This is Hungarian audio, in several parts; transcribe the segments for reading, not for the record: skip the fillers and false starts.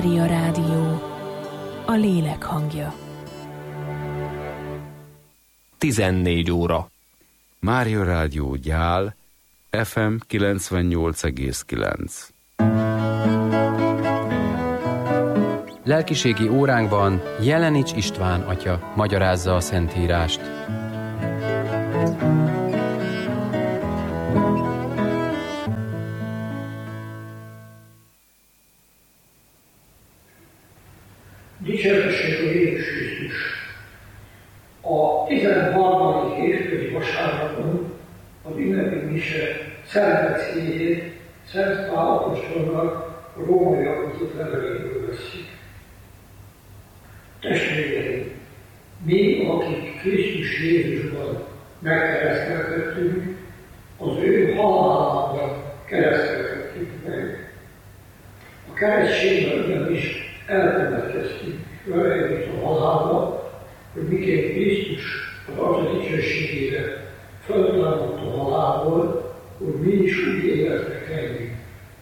Mária Rádió, a lélek hangja. 14 óra. Mária Rádió Gyál, FM 98,9. Lelkiségi óránkban Jelenics István atya magyarázza a Szentírást. Dicsértessék a Jézus Krisztus! A 13. hétfői vasárnapon az ünnepi mise szenvedélyét Szent Pál apostolnak a rómaiakhoz írt leveléből vesszük. Testvéreim, mi, akik Krisztus Jézusban megkeresztelkedtünk, az ő halálában keresztelkedtünk meg. A keresztségben ugyanis eltemetkeztünk vele együtt a halálba, hogy miként Krisztus az Atya dicsőségére föltámadt a halálból, hogy mi is úgy életre kelljünk.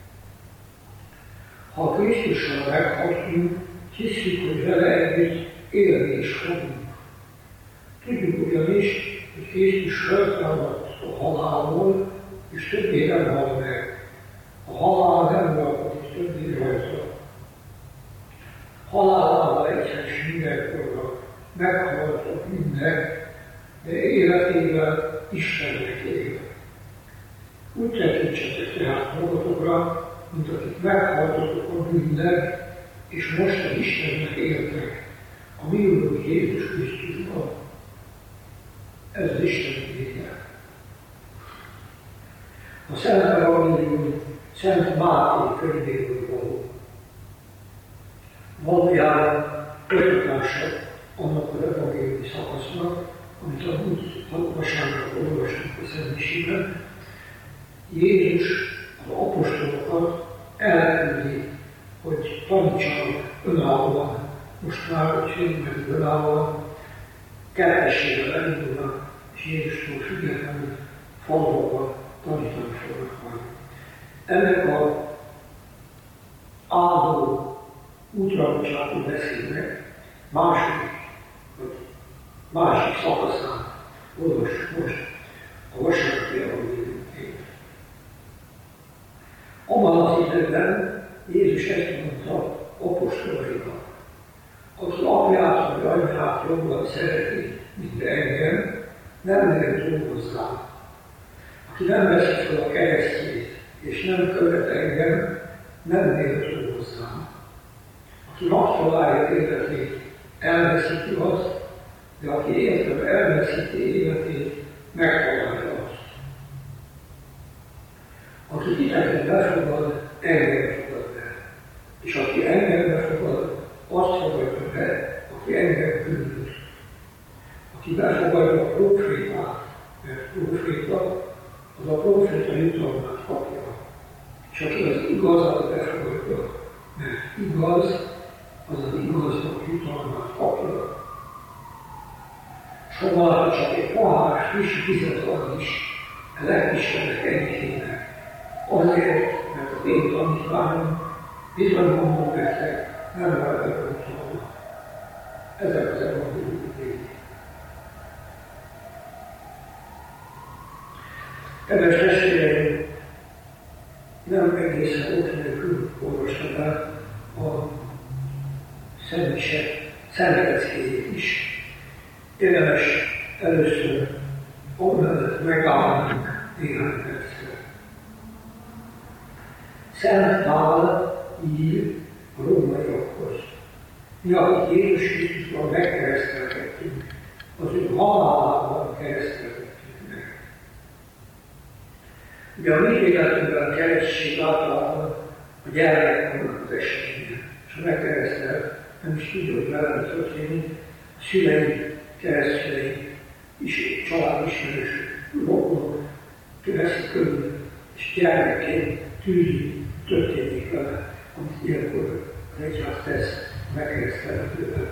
Ha Krisztussal meghaltunk, hisszük, hogy vele együtt élni is fogunk. Tudjuk ugyanis, hogy Krisztus föltámadt a halálból, és többé nem hal meg. A halál nem lakodik többé rajta. Halálával egyszer s mindenkorra meghaltak minden, de életével Istennek él. Úgy tekintsetek tehát magatokra, mint akik meghaltatok a bűnnek, és most az Istennek éltek, a mi Úrunk Jézus Krisztusban. Ez az Isten igéje. A Szent Evangélium Szent Máté könyvéből való. Valójában folytatása annak az evangéliumi szakasznak, amit a múlt vasárnap olvastunk a Szent Misében. Jézus az apostolokat elküldi, hogy tanítsanak önállóan, most már a meg önállóan, kettességgel elindulnak, és Jézustól függetlenül falvakban tanítani fognak majd. Ennek az áldó útrabocsátó beszédnek másik szakaszán olvassuk most a vasárnapi evangéliumként. Abban az időben Jézus ezt mondta apostolainak: aki apját vagy anyját jobban szereti, mint engem, nem méltó hozzám. Aki nem veszi fel a keresztjét, és nem követ engem, nem méltó hozzám. Aki megtalálja életét, elveszíti azt, de aki értem elveszíti életét, megtalálja azt. Aki titeket befogad, engem fogad be. És aki engem befogad, azt fogadja be, aki engem küldött. Aki befogadja a prófétát, mert próféta, az a próféta jutalmát kapja. És aki az igazat befogadja, mert igaz, az az igaznak jutalmát kapja. Sokkal csak egy pohár friss vizet ad is a legkisebnek enyhének. Azért, mert az én tanítványom bizony mondom nektek, nem várják utalma. Ezek az evangéliumi igék. Kedves testvéreim, nem egészen ott nélkül olvastam el a szenvedélyét is. Érdemes először amellett megállnunk néhány percre. Szent Pál ír a rómaiakhoz. Mi, akik Jézus Krisztusban megkeresztelkedtünk, az ő halálában keresztelkedtünk meg. Ugye a mi életünkben a keresztség általában a gyermekkornak az eseménye, és a megkeresztelt nem is tudja, hogy velem történik, a szülei, keresztjei, és családismerősök, rokonok veszik körül, és gyermekként tűzi történik vele, amit ilyenkor az egyház tesz a megkeresztelhetővel.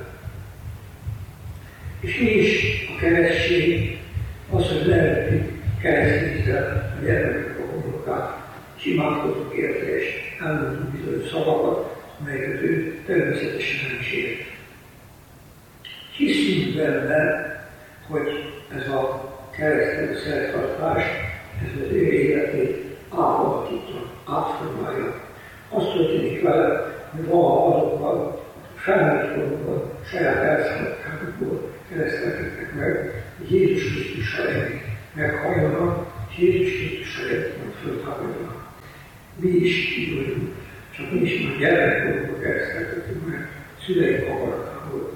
És mi is a keresztség, az, hogy lehetünk keresztítve a gyermekek a homlokát, és imádkozunk érte, és elmondunk bizonyos szavakat, amelyeket ő természetesen nem is ért. Hiszünk benne, hogy ez a keresztelő szertartás, ez az ő életét átalakítja, átformálja. Azt történik vele, hogy valaha azokkal felnőtt korukban, saját elszállításukból keresztelkedtek meg, hogy Jézus Krisztussal együtt meghalljanak, és Jézus Krisztussal együtt meg föltámadjanak. Mi is így vagyunk, csak mi is már gyermekkorukban keresztelkedtünk meg, szüleink akaratából.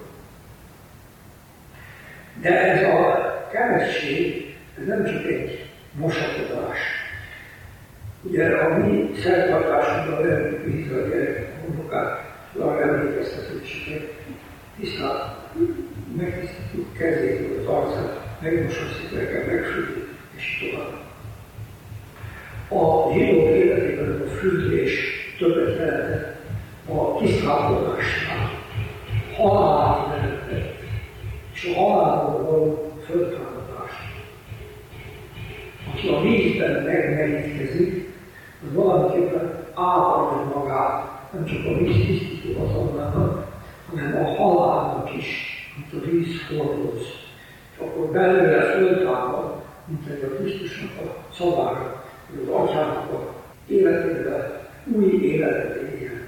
De ez a keresztség, ez nem csak egy mosakodás. Ugye a mi szertartásunkban lehetünk vízre a gyerekek mondokát, arra emlékeztetőséget, tisztán megtisztítjuk kezét, az arcát, megmosasszik reggel, megsütjük, és tovább. A zsidók életében a fürdés többet lehetett a tisztálkodásnál, halált lehetett, és a halálból való föltámadás. Aki a vízben megmerítkezik, az valamiképpen átadja magát, nem csak a víz tisztító hatalmának, hanem a halálnak is, mint a víz hordoz. És akkor belőle föltámad, mint egy a Krisztusnak a szavára, vagy az Atyának a életével új életet éljen.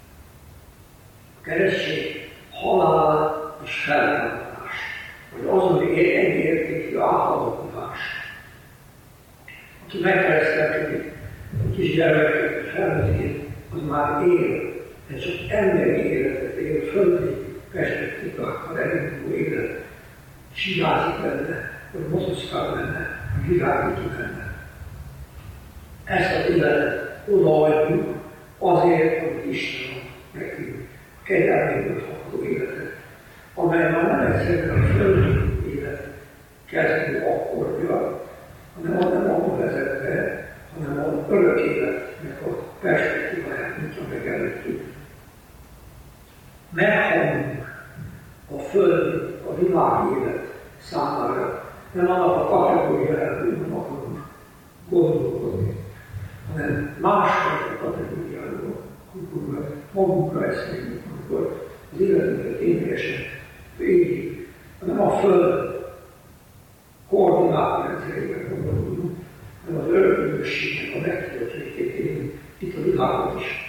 A keresztség halál és feltámadás, vagy azon egyértékű átalakulás. Aki megkeresztelkedik, a kisgyermeket felnőtt, az már él, de csak emberi életet él, földi perspektívákkal elinduló élet. Sirázik benne, vagy motoszkál benne, vagy világító benne. Ezt az életet odaadjuk azért, hogy Isten nekünk a kegyelméből fakadó életet, amely már nem egyszerűen a földi élet kezdő akkordja, hanem abban vezet be, hanem az örök életnek a perspektíváját nyitja meg előttük. Meghalunk a föld, a világ élet számára, nem annak a kategóriájára, hogy nem akarunk gondolkodni, hanem másfajta kategóriáról, amikor magunkra eszményünk, amikor az életünket ténylegesen végjük, hanem a föld koordinátrendszerében gondolunk, hanem az örökülösségnek a megtöltőjét élünk itt a világot is.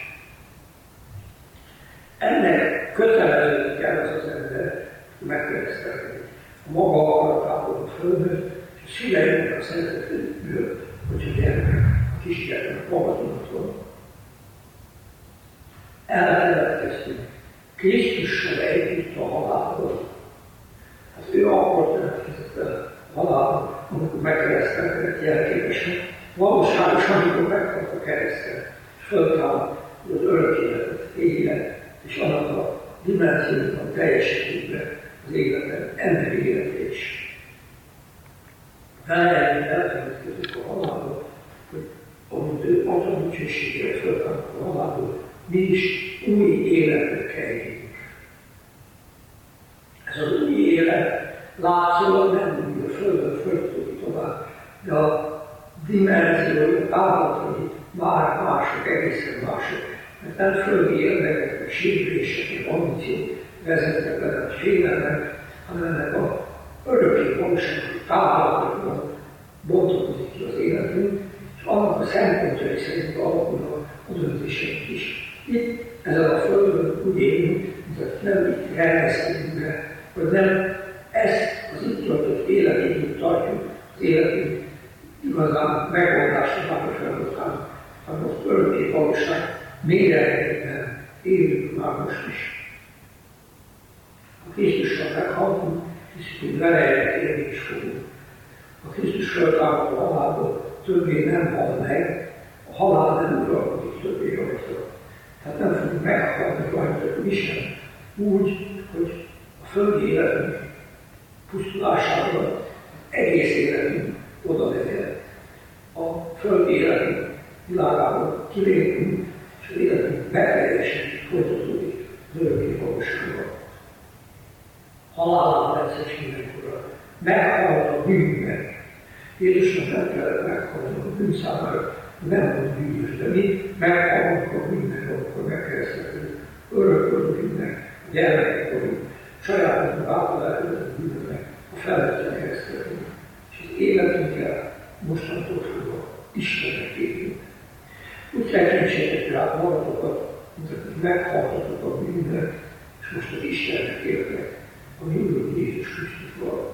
Ennek kötelezően kell az ember megkeresztelni a maga akaratából a földön, és a szüleinek a szeretetéből, hogy a gyermek, a kisgyermek magatudaton. Elfeledkeztünk Krisztussal együtt a halálból. Hát ő akkor temetkezett el a halálból, amikor megkeresztelkedett jelképesen, valóságosan, amikor meghalt a keresztel, és föltámad, hogy az örök életet éljen, és annak a dimenziónak teljesítésben az életen, emberi életet is. Vele együtt elfeledkezünk a halálból, hogy amint ő azon dicsőségére föltámad a halálból, mi is új életre keljünk. Ez az új élet látszólag nem úgy a földön föltödik tovább, de a dimenziói, a távlatai már mások, egészen mások. Mert nem földi érdekek, meg sérülések, meg ambíciók vezetnek bele a félelmek, hanem ennek a örökké valóságos távlatokban bontakozik ki az életünk, és annak a szempontjai szerint alakulnak a döntéseink is. Itt ezen a földön úgy élünk, mint nem itt rendezkedünk be, hogy nem ezt az itt töltött életét tartjuk, az életünk igazán megoldásra feladatának, hanem az örökké valóság mélyrehetében élünk már most is. A Krisztussal meghaltunk, hiszünk, hogy vele egyet élni is fogunk. A Krisztus föltámad a halálból többé nem hal meg, a halál nem uralkodik többé rajta. Tehát nem fogunk meghalni rajta mi sem. Úgy, hogy a földi életünk pusztulására egész életünk oda legyen. A földi életünk világából kilépünk, és az életünk beteljesedik, folytatódik az örökké valóságban. Halálán egyszer mindenkorra meghalt a bűnnek. Jézusnak nem kellett meghalni a bűn számára, nem volt bűnös, de mi meghalunk a bűnnek, amikor megkereszteltünk örökölőinknek, a gyermekkorunk, sajátunknak által elkövetett bűnöknek a felelősen helyezkedünk, és az életünkkel mostantól fogva Istennek élünk. Úgy tekintsétek rá magatokat, mint akik meghaltatok a bűnnek, és most az Istennek éltek, a mi Úrunk Jézus Krisztusban.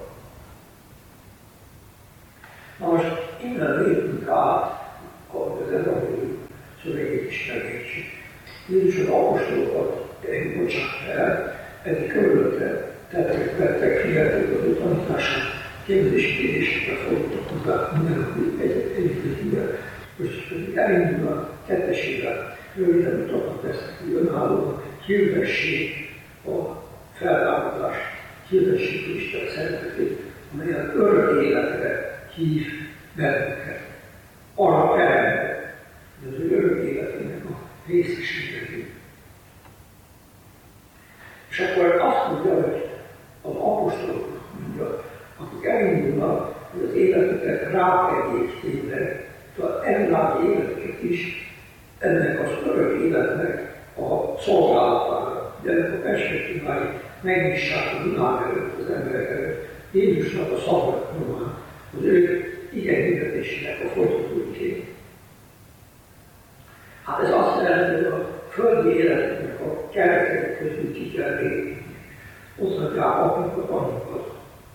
Na most innen lépünk át, ahogy az evangélium szövegét is megértsük. Jézus az apostolokat bocsát el, eddig körülötte vettek figyeltek az ő tanítását, képzéskérdésekre fordultak hozzá minden együttőjével. Most pedig elindul a kettesével, röviden mutatnak ezt, hogy önállóan hirdessék a feltámadást, hirdessék Isten szeretetét, amelyen örök életre hív bennünket. Arra teremtett, hogy az ő örök életének a részességét. És akkor azt mondja, hogy az apostoloknak mondja, akik elindulnak, hogy az életüket rátegyék tényleg, az elvilági életeket is ennek az örök életnek a szolgálatára. De ennek a perspektívái megnyissák a világ előtt, az emberek előtt, Jézusnak a szavak nyomán, az ő igenhirdetésének a folytatóiként. Hát ez azt jelenti, hogy a földi életnek a keretek közül ki kell lépni. Ott hagyják apukat, anyukat.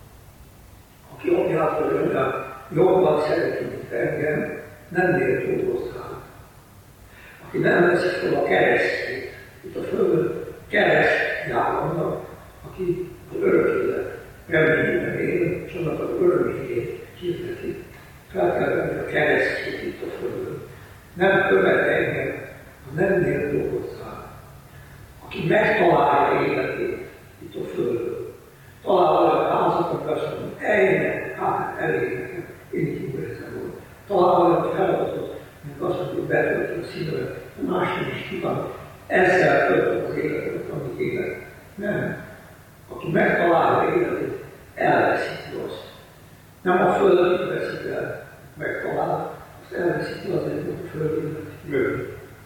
Aki apját vagy anyát jobban szereti, mint engem, nem méltó hozzám. Aki nem veszi fel a keresztjét, itt a földön kereszt jár annak, aki az örök élet reményében él, és annak az örömét hirdeti. Fel kell venni a keresztjét itt a földön. Nem követ engem, ha nem méltó hozzám. Aki megtalálja életét itt a földön, találja a házakat, azt mondom, eljönnek, hát elég nekem, én így érzem volna. Találja a feladatot, mint azt, hogy betölti a szívemet, a másik is kíván, ezzel töltöm az életet, amit élet. Nem. Aki megtalálja életét, elveszíti azt. Nem a földet veszik el, megtalál, azt elveszíti azért, hogy a földének jön.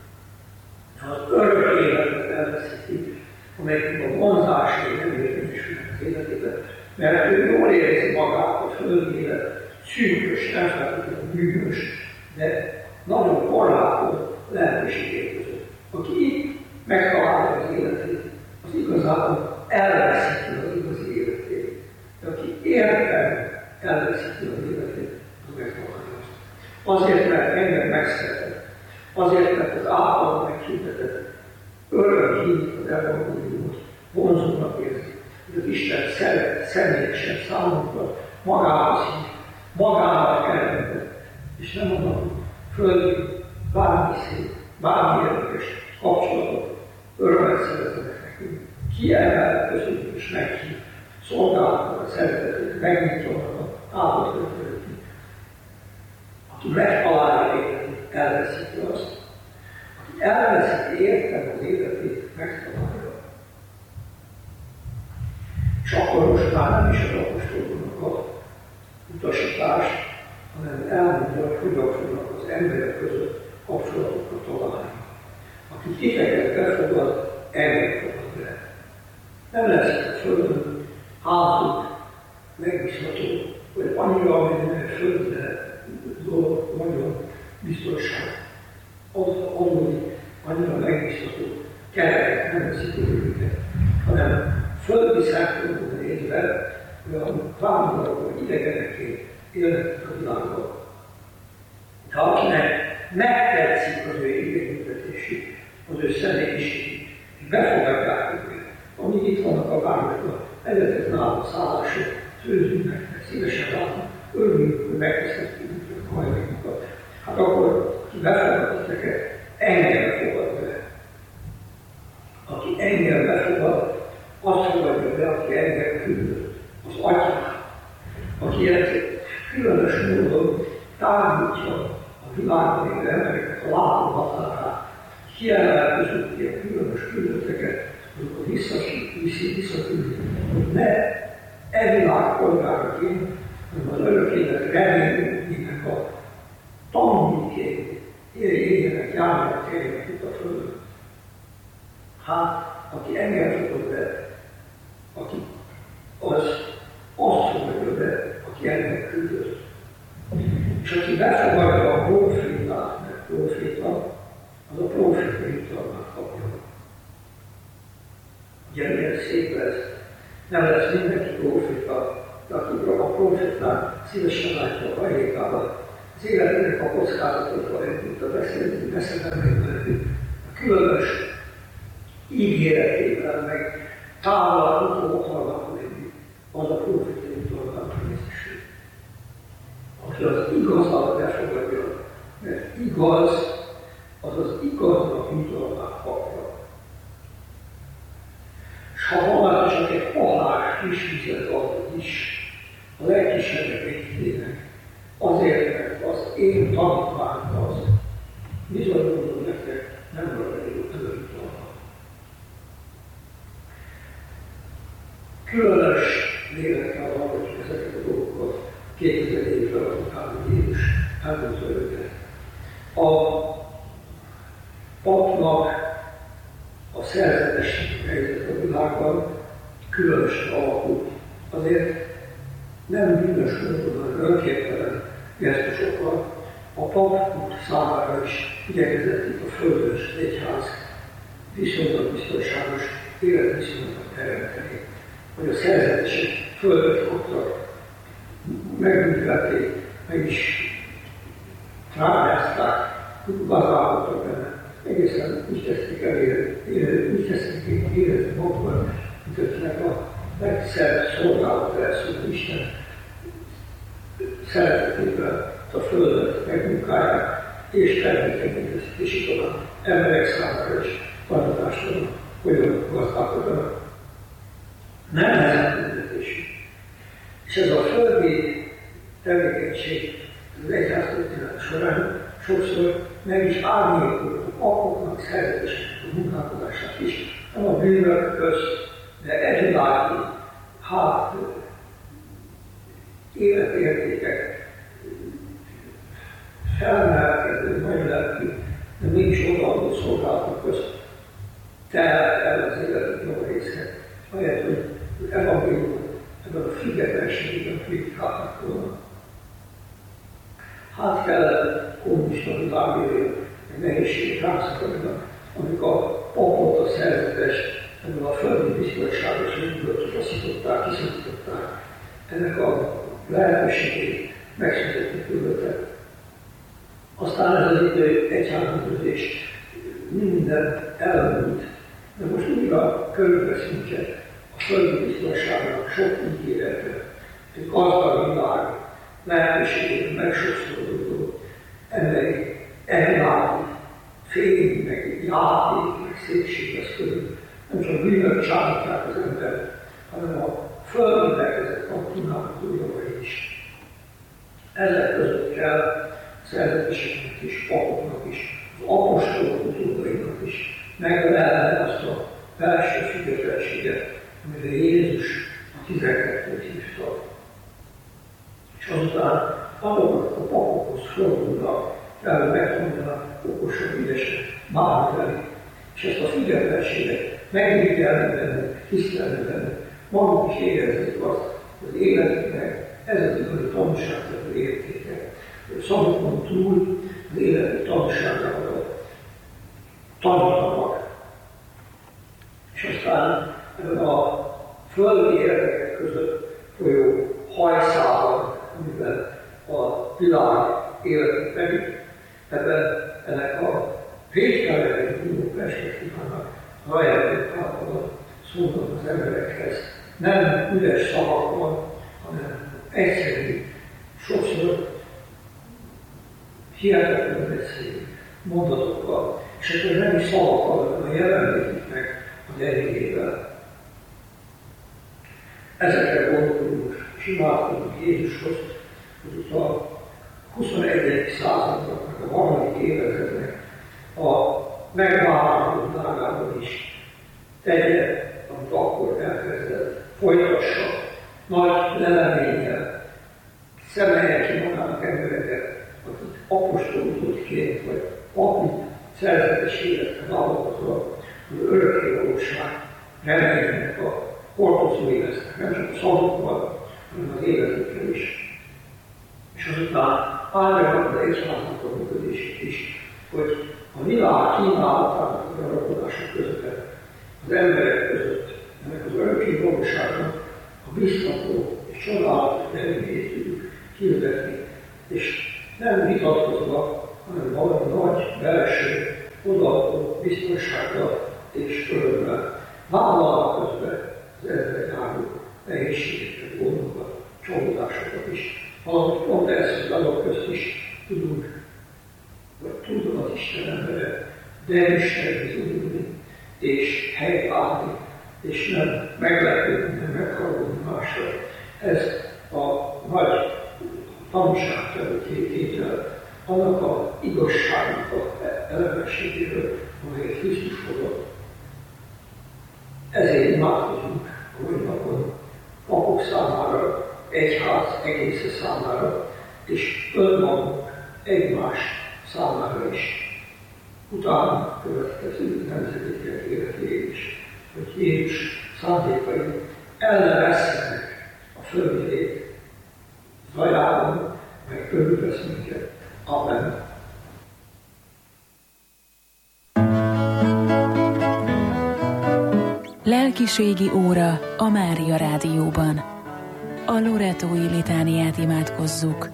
Az örök életet elveszíti, amelyik a vonzásai nem érvényesülnek az életében, mert ő jól érzi magát a földi élet, szűkös, nem feltétlenül bűnös, de nagyon korlátozott lehetőségek között. Aki itt megtalálja az életét, az igazából elveszíti az igazi életét. De aki értelme elveszíti az életét, az megtalálja azt. Azért, mert engem megszeretett, azért, mert az általán meghirdetett örömhíd az evangéliumot vonzónak érzi, hogy az Isten szeret személyesen számunkra magához hív, magának elrendet, és nem annak, hogy földi bármi szép, bármi érdekes kapcsolatot, örömet szeretenek nekünk. Kiemel közöttük és meghív, szolgálatnak a szeretetét, megnyitvanak a áldott előtti. Aki megtalálja életét, elveszíti azt. Aki elveszíti értem az életét, megtalálja. És akkor most már nem is az apostoloknak a utasítás, hanem elmondja, hogy hogyan fognak az emberek között kapcsolatokat találni. Aki titeket befogad, engem fogad be. Nem lesz a földön házuk megbízható, vagy annyira minden földre dolog nagyon biztonság. Adódik annyira megbízható keretek nem veszik őket, hanem földi szempontból nézve, olyan vándorok vagy idegenekként élnek a világban. De akinek megtetszik az ő igényületését, az ő személyiségét, és befogadják őket, amíg itt vannak a városban, egyetek nála szállások, főzünk nektek, szívesen látunk, örülünk, hogy megteszhetünk a hajlékunkat. Hát akkor, aki befogad titeket, engem fogad be. Aki engem befogad, azt fogadja be, aki engem küldött, az Atyát, aki egy különös módon tárgyítja a világban élő embereket a látóhatárát, kiemel közötti a különös küldötteket, amikor visszaküldik, hogy ne e világ polgáraként, hanem az örök élet reményének a tanulóként éljenek, járjanak, éljenek itt a földön. Hát, aki engem fogod be, aki azt fogadja be, aki engem küldött. És aki befogadja a profétát, mert proféta, az a proféta jutalmát kapja. Ugye milyen szép lesz, nem lesz mindenki proféta, de aki a profétát szívesen látja a hajlékában, az életének a kockázatot van, mint a beszélgetők, a különös ígéretével, meg távolától halnak lenni, az a proféta jutalmát részesül. Aki az igazat befogadja, mert igaz, az az igaznak jutalmát kapja. S ha valaki csak egy pohár kis vizet ad is, a legkisebbek egyének, azért, mert az én tanítványt az, bizony mondom nektek, nem maradjuk ez a jutalmat. Különös lélekkel hallgatjuk ezeket a dolgokat, 2000 évvel után, hogy Jézus elmondta őket. A papnak a szerzetesség helyzet a világban különösen alakult. Azért nem bűnös módon, hanem önkéntelen gesztusokkal a pap számára is igyekezett itt a földön az egyház viszonylag biztonságos életviszonyokat teremteni, hogy a szerzetesek földet kaptak, megbüntelték, meg is trágyázták, gazdálkodtak benne. Egészen úgy kezdték érezni magukat, mint ötnek a legszebb szolgálat elszóló Isten szeretetével a földet megmunkálják, és termékenyítést, és itt a emberek számára is tanítástól, hogyan gazdálkodnak. Nem ezen büntetésű. És ez a földi tevékenység az egyháztörténet során sokszor meg is árnyékolnak apoknak, szerzeteseknek a munkálkodását is, nem a bűnök közt, de egymági, életértékek, felmelkedő, nagy lelkű, de mégis odaadó szolgálatok közt telt el az életünk jó része, ahelyett, hogy az evangéliumot ebben a függetlenségben kritikálnak volna. Hát kellett kommunista világérő, egy nehézségek rászakadnak, amikor a papot, a szerzetes, ebből a földi biztonságos régből kiszították. Ennek a lehetőségét megszüntetni küldöttek. Aztán ez az idő egyházműködés minden elmúlt, de most újra körülvesz minket a földi biztonságnak sok ígérete, egy gazdag világ lehetőségét megsokszorozó emberi elválló, fény, meg játék, meg szépség lesz körül. Nem csak bűnök csábítják az embert, hanem a földi megkezett kaptunának újra is. Ezek között kell a szerzeteseknek is, papoknak is, az apostolok utódainak is megölelni azt a belső függetlenséget, amire Jézus a 12-t hívta. És azután azoknak a papokhoz fordulnak, fel megtanulnak okosan, ügyesen, bármilyen, és ezt a függetlenséget megvédelni bennük, tisztelni bennük, maguk is érezzük azt, hogy az életüknek ez az igazi tanúságnak értéke. Szavukon túl az életük tanúságával tanítanak. És aztán ebben a földi érdekek között folyó hajszában, amiben a világ életet megüt, ebben ennek a végtelenül nyúló perspektívának rajátítában szólnak az emberekhez. Nem üres szavakkal, hanem egyszerű, sokszor hihetetlen beszélő mondatokkal, és akkor nem is szavakkal, hanem a jelenlétüknek a gyengével. Ezekre gondolunk, és imádkozunk Jézushoz, hogy a 21. századnak, meg a harmadik évezrednek a megváltó világában is tegye, amit akkor elkezdett, folytassa nagy leleménnyel, szemelje ki magának embereket, akik apostolként vagy papi szerzetes életre válogatva, az örökké valóság reménynek a hordozói lesznek, nem csak a szavukban, hanem az életükkel is. És azután állja az egyháznak a működését is, hogy a világ kínálatának a gyarapodása között, az emberek között, ennek az örökké valóságnak a biztató és csodálatos eredményét tudjuk hirdetni, és nem vitatkozva, hanem valami nagy, belső, odaadó biztonsággal és örömmel vállalnak közben az ezzel járó nehézségeket, gondokat, csalódásokat is. Valamint pont ezt az azok közt is tudunk, vagy tudom az Isten embere, de Isten bizonyulni, és helytállni, és nem meglepődni, nem megharagudni másra. Ez a nagy tanúságtelő tétel annak az igazságnak az elemességéről, amelyet Krisztus hozott. Ezért imádkozunk a mai napon papok számára, egyház egész számára, és önmagunk egymás számára is. Utána következő nemzedékek életére is, hogy Jézus szándékai el ne vesszenek a földjét zajában, meg körülvesz minket. Amen. Lelkiségi óra a Mária Rádióban. A Loretói litániát imádkozzuk.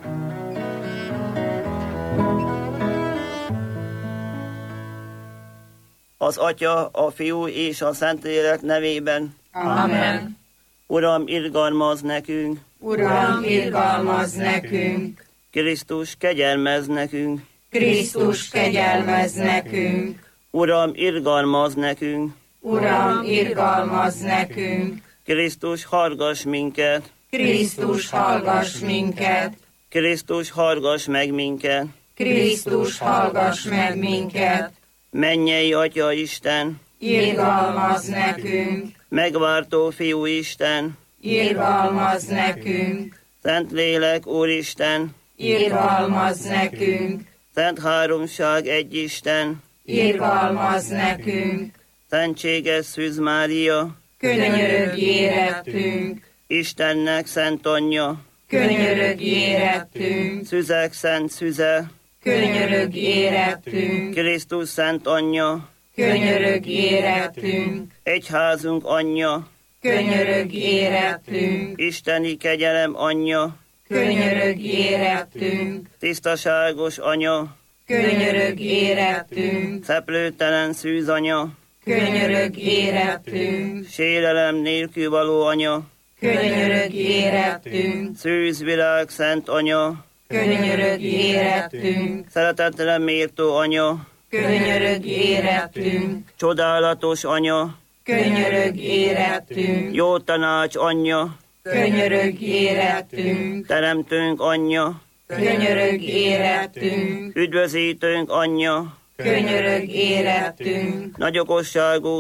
Az Atya, a Fiú és a Szentlélek nevében. Amen. Uram, irgalmazz nekünk. Uram, irgalmazz nekünk. Krisztus, kegyelmezz nekünk. Krisztus, kegyelmezz nekünk. Uram, irgalmazz nekünk. Uram, irgalmazz nekünk. Krisztus, hallgass minket. Krisztus, hallgass minket. Krisztus, hallgass meg minket. Krisztus, hallgass meg minket. Mennyei Atya Isten, Irgalmazz nekünk. megváltó Fiú Isten, Irgalmazz nekünk. Szentlélek Úristen, Irgalmazz nekünk. Szent Háromság egy Isten, Irgalmazz nekünk. Szentséges Szűz Mária, Könyörögj érettünk. Istennek Szent Anyja, Könyörögj érettünk. Szüzek Szent Szüze, Könyörögj érettünk. Krisztus Szent Anyja, Könyörögj érettünk. Egyházunk Anyja, Könyörögj érettünk. Isteni kegyelem Anyja, Könyörögj érettünk. tisztaságos Anya, Könyörögj érettünk. szeplőtelen Szűz Anya, Könyörögj érettünk. sérelem nélkül való Anya, Könyörögj érettünk. Szűz Világ Szent Anya, Könyörögj érettünk. szeretetre méltó Anya, Könyörögj érettünk. csodálatos Anya, Könyörögj érettünk. jó tanács Anyja, Könyörögj érettünk. teremtőnk Anyja, Könyörögj érettünk. üdvözítőnk Anyja, Könyörögj érettünk. nagyokosságú